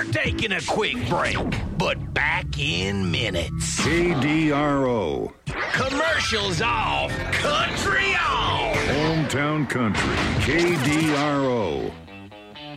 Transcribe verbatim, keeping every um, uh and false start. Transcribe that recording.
taking a quick break, but back in minutes. K D R O. Commercials off, country on. Hometown Country, K D R O.